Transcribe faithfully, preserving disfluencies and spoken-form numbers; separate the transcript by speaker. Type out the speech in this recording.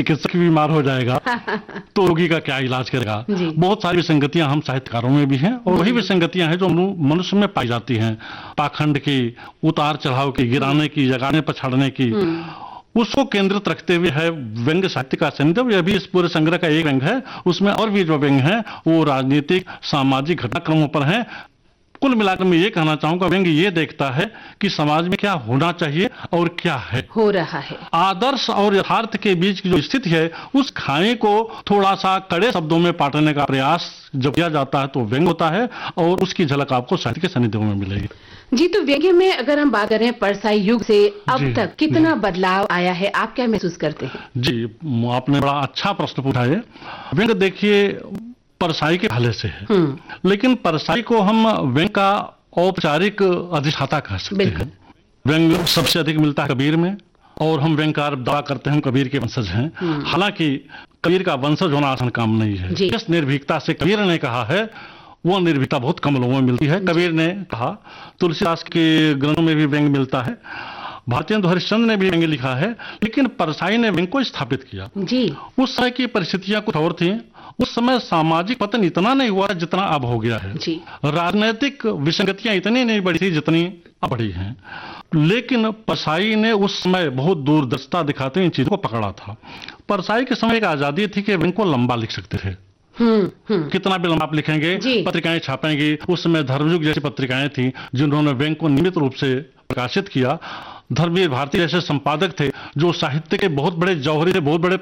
Speaker 1: चिकित्सक बीमार हो जाएगा तो रोगी का क्या इलाज करेगा। बहुत सारी विसंगतियां हम साहित्यकारों में भी हैं और वही विसंगतियां हैं जो मनुष्य में पाई जाती हैं, पाखंड की, उतार चढ़ाव की, गिराने की, जगाने पछाड़ने की, उसको केंद्रित रखते हुए है व्यंग्य साहित्य का संदर्भ। यह भी इस पूरे संग्रह का एक व्यंग्य है। उसमें और भी जो व्यंग्य हैं वो राजनीतिक सामाजिक घटनाक्रमों पर हैं। कुल मिलाकर मैं ये कहना चाहूंगा, व्यंग्य ये देखता है कि समाज में क्या होना चाहिए और क्या है
Speaker 2: हो रहा है।
Speaker 1: आदर्श और यथार्थ के बीच की जो स्थिति है उस खाई को थोड़ा सा कड़े शब्दों में पाटने का प्रयास जब किया जाता है तो व्यंग्य होता है और उसकी झलक आपको साहित्य के सानिध्य में मिलेगी।
Speaker 2: जी, तो व्यंग्य में अगर हम बात करें परसाई युग से अब तक कितना बदलाव आया है, आप क्या महसूस करते हैं?
Speaker 1: जी, आपने बड़ा अच्छा प्रश्न पूछा है। व्यंग्य देखिए परसाई के हवाले से है, लेकिन परसाई को हम व्यंग्य का औपचारिक अधिष्ठाता कह सकते हैं। व्यंग्य सबसे अधिक मिलता है कबीर में और हम व्यंग्यकार दावा करते हैं हम कबीर के वंशज हैं। हालांकि कबीर का वंशज होना आसान काम नहीं है। जिस निर्भीकता से कबीर ने कहा है वो निर्भीकता बहुत कम लोगों में मिलती है। कबीर ने कहा, तुलसीदास के ग्रंथों में भी व्यंग्य मिलता है, भारतेंदु हरिश्चंद्र ने भी व्यंग्य लिखा है, लेकिन परसाई ने व्यंग्य को स्थापित किया।
Speaker 2: जी।
Speaker 1: उस समय की परिस्थितियां कुछ और थी। उस समय सामाजिक पतन इतना नहीं हुआ जितना अब हो गया है।
Speaker 2: जी।
Speaker 1: राजनीतिक विसंगतियां इतनी नहीं बढ़ी थी जितनी अब बढ़ी हैं, लेकिन परसाई ने उस समय बहुत दूरदर्शिता दिखाते हुए इन चीजों को पकड़ा था। परसाई के समय एक आजादी थी कि व्यंग्य को लंबा लिख सकते थे।
Speaker 2: हम्म हम्म
Speaker 1: कितना भी लंबा आप लिखेंगे, पत्रिकाएं छापेंगी। उस समय धर्मयुग जैसी पत्रिकाएं थी जिन्होंने व्यंग्य को नियमित रूप से प्रकाशित किया। धर्मवीर भारती जैसे संपादक थे जो साहित्य के बहुत बड़े जौहरी थे, बहुत बड़े